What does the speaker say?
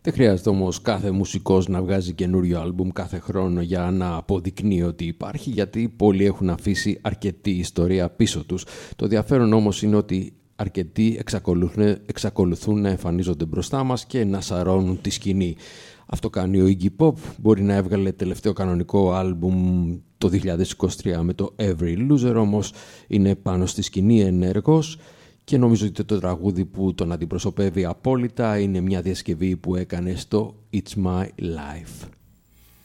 Δεν χρειάζεται όμως κάθε μουσικός να βγάζει καινούριο άλμπουμ κάθε χρόνο για να αποδεικνύει ότι υπάρχει, γιατί πολλοί έχουν αφήσει αρκετή ιστορία πίσω τους. Το ενδιαφέρον όμως είναι ότι αρκετοί εξακολουθούν να εμφανίζονται μπροστά μας και να σαρώνουν τη σκηνή. Αυτό κάνει ο Iggy Pop, μπορεί να έβγαλε τελευταίο κανονικό άλμπουμ το 2023 με το Every Loser, όμως είναι πάνω στη σκηνή ενεργός και νομίζω ότι το τραγούδι που τον αντιπροσωπεύει απόλυτα είναι μια διασκευή που έκανε στο It's My Life.